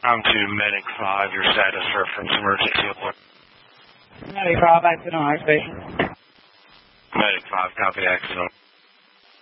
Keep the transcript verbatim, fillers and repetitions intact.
I'm to Medic five, your status reference emergency alert. Medic five, accident on station. Medic five, copy accident.